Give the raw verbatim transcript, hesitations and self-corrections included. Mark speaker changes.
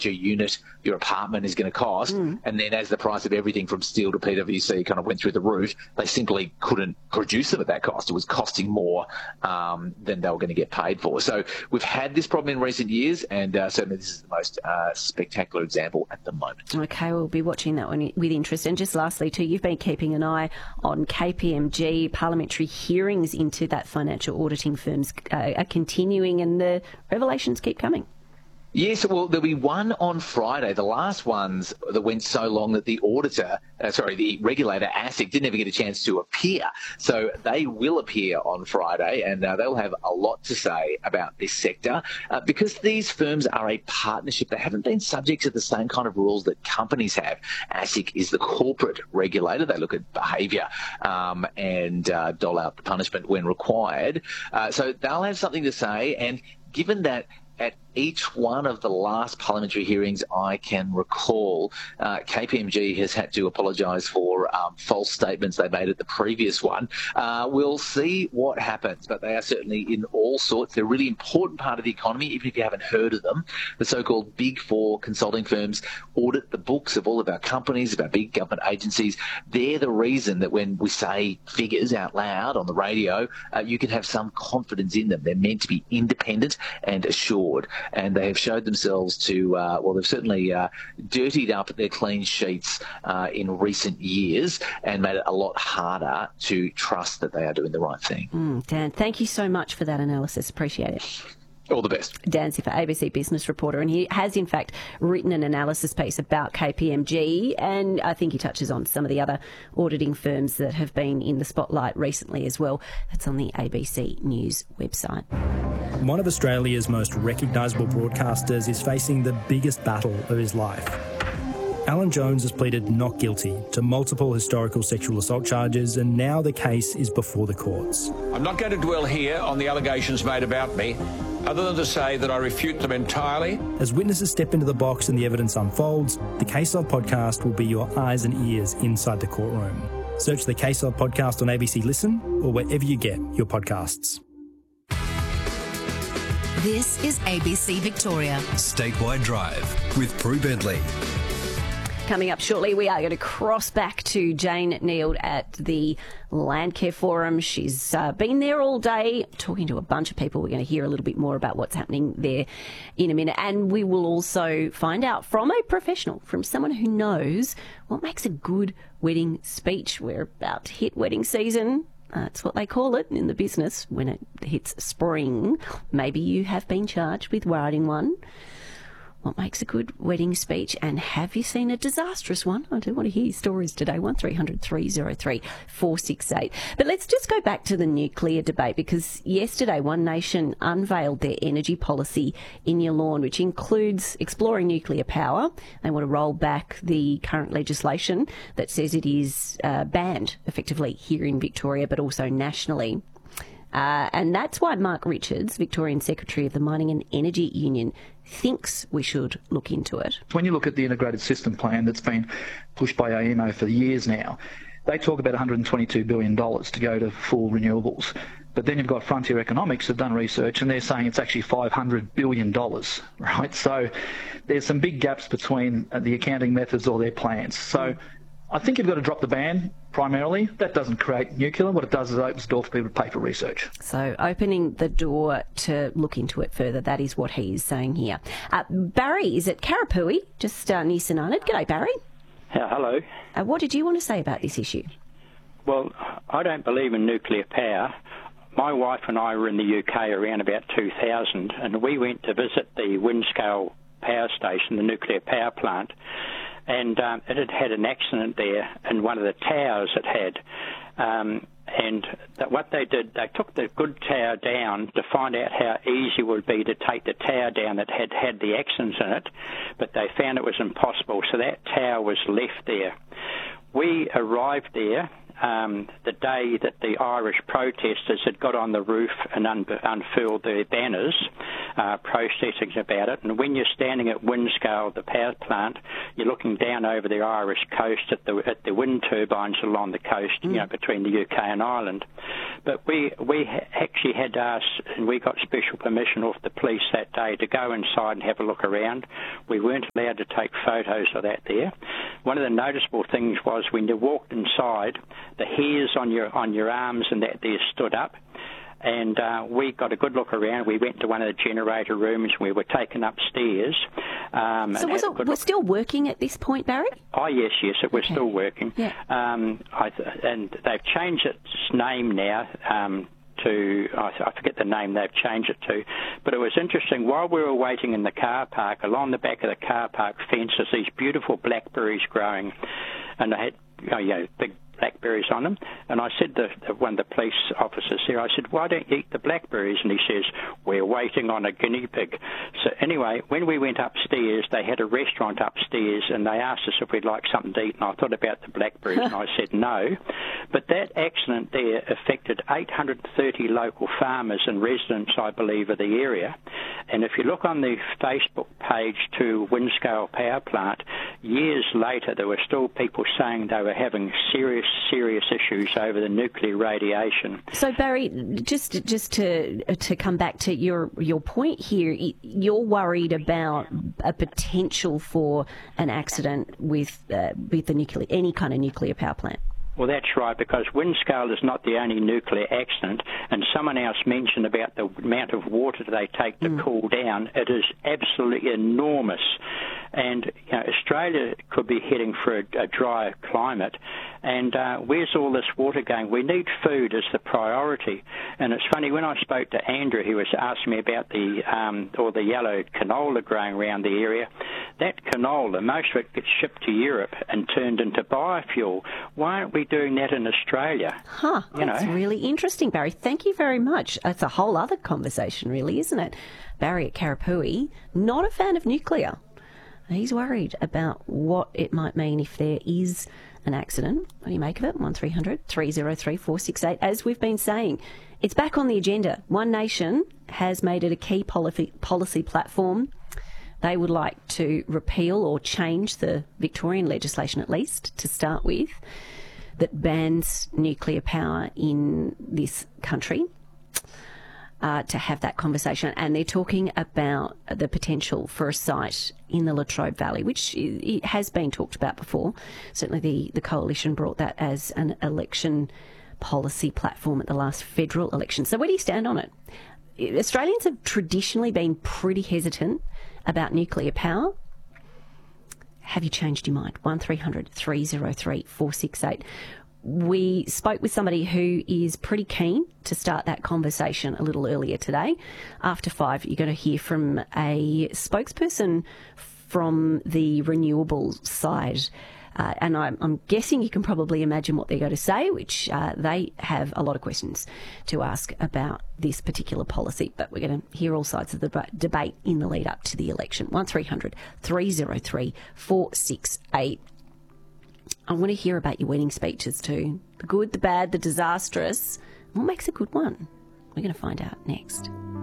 Speaker 1: much your unit, your apartment is going to cost. Mm. And then as the price of everything from steel to P W C kind of went through the roof, they simply couldn't produce them at that cost. It was costing more um, than they were going to get paid for. So we've had this problem in recent years, and uh, certainly this is the most uh, spectacular example at the moment.
Speaker 2: Okay, we'll be watching that one with interest. And just lastly, too, you've been keeping an eye on K P M G. Parliamentary hearings into that financial auditing firms uh, are continuing, and the revelations keep coming.
Speaker 1: Yes, well, there'll be one on Friday. The last ones that went so long that the auditor, uh, sorry, the regulator, ASIC, didn't ever get a chance to appear. So they will appear on Friday, and uh, they'll have a lot to say about this sector. Uh, because these firms are a partnership, they haven't been subject to the same kind of rules that companies have. ASIC is the corporate regulator. They look at behaviour um, and uh, dole out punishment when required. Uh, so they'll have something to say, and given that at each one of the last parliamentary hearings I can recall, uh, K P M G has had to apologise for um, false statements they made at the previous one. Uh, we'll see what happens, but they are certainly in all sorts. They're a really important part of the economy, even if you haven't heard of them. The so-called Big Four consulting firms audit the books of all of our companies, of our big government agencies. They're the reason that when we say figures out loud on the radio, uh, you can have some confidence in them. They're meant to be independent and assured. And they have showed themselves to, uh, well, they've certainly uh, dirtied up their clean sheets uh, in recent years and made it a lot harder to trust that they are doing the right thing.
Speaker 2: Mm, Dan, thank you so much for that analysis. Appreciate it.
Speaker 1: All the best.
Speaker 2: Dan Ziffer, A B C business reporter, and he has in fact written an analysis piece about K P M G, and I think he touches on some of the other auditing firms that have been in the spotlight recently as well. That's on the A B C News website.
Speaker 3: One of Australia's most recognisable broadcasters is facing the biggest battle of his life. Alan Jones has pleaded not guilty to multiple historical sexual assault charges, and now the case is before the courts.
Speaker 4: I'm not going to dwell here on the allegations made about me, other than to say that I refute them entirely.
Speaker 3: As witnesses step into the box and the evidence unfolds, the Case Log podcast will be your eyes and ears inside the courtroom. Search the Case Log podcast on A B C Listen or wherever you get your podcasts.
Speaker 5: This is A B C Victoria.
Speaker 6: Statewide Drive with Prue Bentley.
Speaker 2: Coming up shortly, we are going to cross back to Jane Neild at the Landcare Forum. She's uh, been there all day talking to a bunch of people. We're going to hear a little bit more about what's happening there in a minute. And we will also find out from a professional, from someone who knows what makes a good wedding speech. We're about to hit wedding season. That's what they call it in the business when it hits spring. Maybe you have been charged with writing one. What makes a good wedding speech, and have you seen a disastrous one? I do want to hear stories today. one three hundred three oh three four six eight. But let's just go back to the nuclear debate, because yesterday One Nation unveiled their energy policy in your lawn, which includes exploring nuclear power. They want to roll back the current legislation that says it is uh, banned effectively here in Victoria, but also nationally. Uh, and that's why Mark Richards, Victorian Secretary of the Mining and Energy Union, thinks we should look into it.
Speaker 7: When you look at the integrated system plan that's been pushed by A E M O for years now, they talk about one hundred twenty-two billion dollars to go to full renewables. But then you've got Frontier Economics have done research and they're saying it's actually five hundred billion dollars, right? So there's some big gaps between the accounting methods or their plans. So I think you've got to drop the ban primarily. That doesn't create nuclear. What it does is it opens the door for people to pay for research.
Speaker 2: So opening the door to look into it further, that is what he is saying here. Uh, Barry is at Karapui, just uh, near St Arnaud. G'day, Barry.
Speaker 8: Uh, hello.
Speaker 2: Uh, what did you want to say about this issue?
Speaker 8: Well, I don't believe in nuclear power. My wife and I were in the U K around about two thousand, and we went to visit the Windscale power station, the nuclear power plant, and um, it had had an accident there in one of the towers it had. Um, and that what they did, they took the good tower down to find out how easy it would be to take the tower down that had had the accidents in it, but they found it was impossible, so that tower was left there. We arrived there um, the day that the Irish protesters had got on the roof and un- unfurled their banners, uh, protesting about it. And when you're standing at Windscale, the power plant, you're looking down over the Irish coast at the at the wind turbines along the coast, mm. you know, between the U K and Ireland. But we we ha- actually had asked, and we got special permission off the police that day to go inside and have a look around. We weren't allowed to take photos of that there. One of the noticeable things was when you walked inside, the hairs on your on your arms and that there stood up. And uh, we got a good look around. We went to one of the generator rooms. We were taken upstairs. Um,
Speaker 2: so was it was still working at this point, Barry?
Speaker 8: Oh, yes, yes, it was
Speaker 2: okay.
Speaker 8: still working.
Speaker 2: Yeah.
Speaker 8: Um, I th- and they've changed its name now um, to, I, I forget the name they've changed it to. But it was interesting. While we were waiting in the car park, along the back of the car park fence, there's these beautiful blackberries growing. And they had, oh, you know, big blackberries on them, and I said to one of the police officers there, I said, why don't you eat the blackberries? And he says, we're waiting on a guinea pig. So anyway, when we went upstairs, they had a restaurant upstairs, and they asked us if we'd like something to eat, and I thought about the blackberries, and I said no. But that accident there affected eight hundred thirty local farmers and residents, I believe, of the area. And if you look on the Facebook page to Windscale Power Plant, years later there were still people saying they were having serious serious issues over the nuclear radiation.
Speaker 2: So Barry, just just to to come back to your your point here, you're worried about a potential for an accident with uh, with the nuclear any kind of nuclear power plant.
Speaker 8: Well, that's right, because Windscale is not the only nuclear accident, and someone else mentioned about the amount of water they take to mm. cool down. It is absolutely enormous. And you know, Australia could be heading for a, a drier climate. And uh, where's all this water going? We need food as the priority. And it's funny, when I spoke to Andrew, he was asking me about the um, or the yellow canola growing around the area. That canola, most of it gets shipped to Europe and turned into biofuel. Why aren't we doing that in Australia?
Speaker 2: Huh,
Speaker 8: you
Speaker 2: that's
Speaker 8: know?
Speaker 2: really interesting, Barry. Thank you very much. That's a whole other conversation, really, isn't it? Barry at Karapui, not a fan of nuclear. He's worried about what it might mean if there is an accident. What do you make of it? one three hundred three oh three four six eight. As we've been saying, it's back on the agenda. One Nation has made it a key policy, policy platform. They would like to repeal or change the Victorian legislation, at least, to start with, that bans nuclear power in this country. Uh, to have that conversation, and they're talking about the potential for a site in the Latrobe Valley, which it has been talked about before. Certainly the, the coalition brought that as an election policy platform at the last federal election. So where do you stand on it? Australians have traditionally been pretty hesitant about nuclear power. Have you changed your mind? one three hundred three oh three four six eight. We spoke with somebody who is pretty keen to start that conversation a little earlier today. After five, you're going to hear from a spokesperson from the renewables side. Uh, and I'm, I'm guessing you can probably imagine what they're going to say, which uh, they have a lot of questions to ask about this particular policy. But we're going to hear all sides of the deb- debate in the lead up to the election. one three hundred three oh three four six eight. I want to hear about your wedding speeches too. The good, the bad, the disastrous. What makes a good one? We're going to find out next.